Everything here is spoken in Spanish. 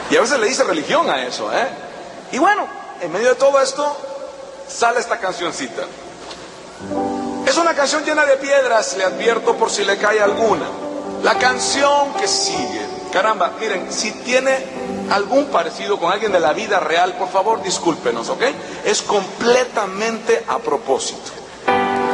Y a veces le dice religión a eso, ¿eh? Y bueno, en medio de todo esto, sale esta cancioncita. Es una canción llena de piedras, le advierto por si le cae alguna. La canción que sigue, caramba, miren, si tiene algún parecido con alguien de la vida real, por favor discúlpenos, ¿ok? Es completamente a propósito.